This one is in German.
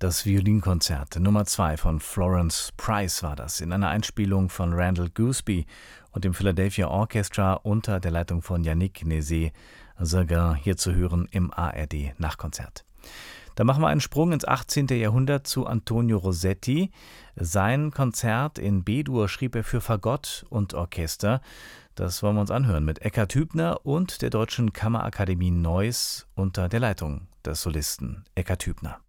Das Violinkonzert Nummer 2 von Florence Price war das, in einer Einspielung von Randall Gooseby und dem Philadelphia Orchestra unter der Leitung von Yannick Nézet-Séguin, hier zu hören im ARD Nachkonzert. Da machen wir einen Sprung ins 18. Jahrhundert zu Antonio Rossetti. Sein Konzert in B-Dur schrieb er für Fagott und Orchester. Das wollen wir uns anhören mit Eckhard Hübner und der Deutschen Kammerakademie Neuss unter der Leitung des Solisten Eckhard Hübner.